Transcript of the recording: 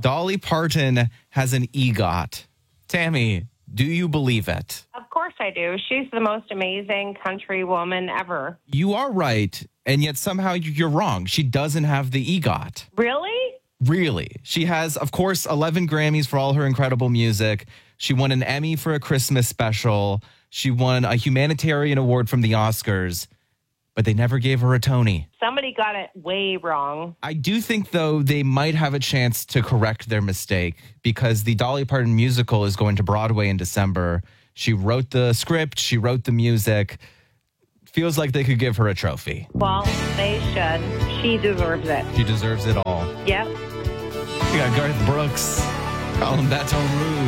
Dolly Parton has an EGOT. Tammy, do you believe it? Of course I do. She's the most amazing country woman ever. You are right, and yet somehow you're wrong. She doesn't have the EGOT. Really? Really. She has, of course, 11 Grammys for all her incredible music. She won an Emmy for a Christmas special. She won a humanitarian award from the Oscars, but they never gave her a Tony. Somebody got it way wrong. I do think, though, they might have a chance to correct their mistake because the Dolly Parton musical is going to Broadway in December. She wrote the script. She wrote the music. Feels like they could give her a trophy. Well, they should. She deserves it. She deserves it all. Yep. We got Garth Brooks calling Baton Rouge.